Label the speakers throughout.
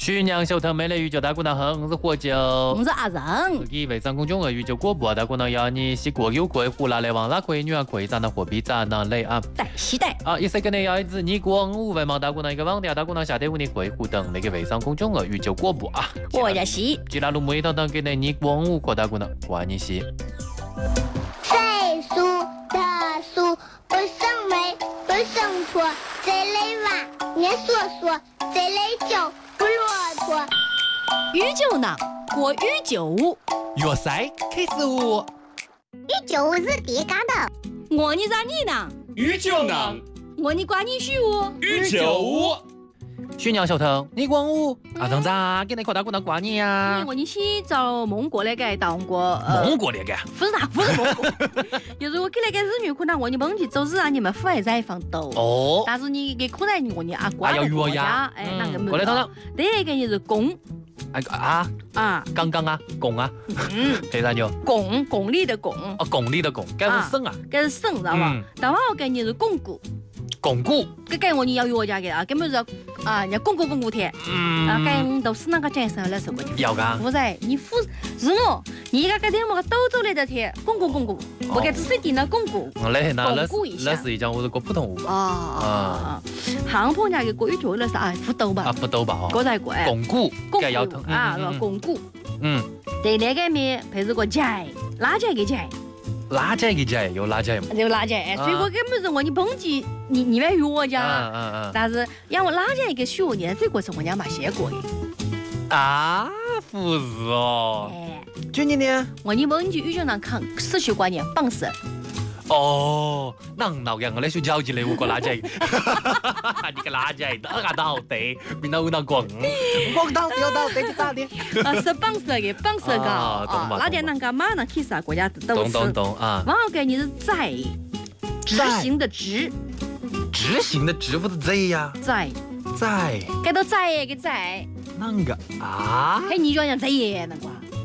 Speaker 1: 徐娘小腾美丽宇宙大姑娘哼，我是火酒，
Speaker 2: 我是阿仁。
Speaker 1: 自己微商公众号宇宙广播大姑娘要你是国有可以胡拉来往拉可以女儿可以长得货币长得累啊。
Speaker 2: 对，是的。
Speaker 1: 啊，一个呢要一直你光五为忙大姑娘一个网调大姑娘下底屋你可以互动那个微商公众号宇宙广播啊。
Speaker 2: 我也是。
Speaker 1: 既然路每趟给你光五可大姑娘，欢迎是。
Speaker 3: 岁数的数不胜枚，不胜砣，这类娃年说说，这类酒不骆驼。
Speaker 2: 宇宙呢？过宇宙舞。
Speaker 1: 粤赛开始舞。
Speaker 3: 宇宙是第嘎的。
Speaker 2: 我你咋你呢？
Speaker 4: 宇宙呢？
Speaker 2: 我你管你虚舞。
Speaker 4: 宇宙舞。
Speaker 1: 徐娘小腾，你光舞啊？怎咋给你可大姑娘挂你呀？
Speaker 2: 我你去找蒙古那个当过
Speaker 1: 蒙古那个？
Speaker 2: 不是蒙古，就是我给那个日语可能我你蒙去走日啊，你们父爱在放斗。
Speaker 1: 哦。
Speaker 2: 但是你给可能我你阿瓜的国家，哎，那个没有。第一个就是公。
Speaker 1: 刚刚啊，公啊，黑啥牛？
Speaker 2: 公里的公。
Speaker 1: 哦，公里的公，该是省啊。
Speaker 2: 该是省，知道吧？但我给你是巩固。巩固，这我你要药家的啊，根本是啊，你巩固贴，啊，跟都是那个健身来说过的。
Speaker 1: 要噶？
Speaker 2: 不是，你是我，你个点么个抖走来的贴，巩固，我给只是点了巩固。
Speaker 1: 巩固一下。那是一讲我是个普通话。
Speaker 2: 啊，杭州人家个语就那是啊，不抖吧？
Speaker 1: 啊，不抖吧？哈。
Speaker 2: 过在过。
Speaker 1: 巩固，该要疼
Speaker 2: 啊，巩固。对那个面配是个菜，拉起个菜。
Speaker 1: 拉起个菜，有拉起吗？
Speaker 2: 有拉起，所以我根本是我你蹦极，你们药家，但是让我拉起一个学呢，这个是我家没学过的。
Speaker 1: 啊，不是哦。就你呢？
Speaker 2: 我你蹦极宇宙上看失去观念，棒死。
Speaker 1: 哦，能闹样我来学交际嘞，我个垃圾，你个垃圾，打到地，变到那光，光到地就打的。
Speaker 2: 啊，是棒死的，棒死的啊！那点那个马上其实国家都是。
Speaker 1: 懂啊。
Speaker 2: 然后给你是在，执行的执。
Speaker 1: 执行的执不是在呀？在。
Speaker 2: 给到在个在。
Speaker 1: 那个啊？
Speaker 2: 嘿，你就讲在耶那个。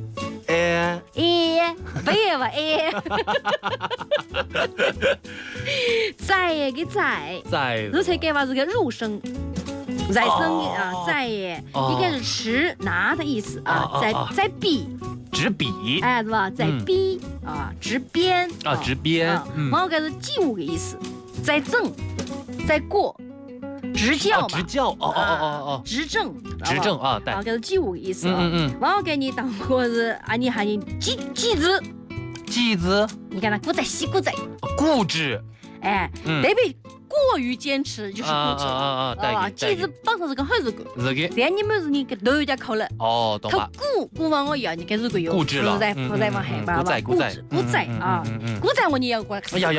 Speaker 2: 不要吧在个在，如才给吧这个入声，在声啊在耶，应该是持拿的意思啊，在笔，
Speaker 1: 执笔，
Speaker 2: 哎是吧？在笔啊，执鞭
Speaker 1: 啊，执鞭，
Speaker 2: 然后该是记物的意思，在正，在过。执教嘛，
Speaker 1: 执教哦，
Speaker 2: 执政
Speaker 1: 啊，对，
Speaker 2: 这是记物的意思啊。然后给你当过是啊，你喊你记子，你看他固执，
Speaker 1: 固执，
Speaker 2: 哎，特别过于坚持就是固执
Speaker 1: 啊，
Speaker 2: 记子本身是个很是个，但你们是你个都有点口了，
Speaker 1: 哦，懂吧？
Speaker 2: 固往我要你跟如果有
Speaker 1: 固执了，
Speaker 2: 不在往海吧，固执啊，固执我你要过，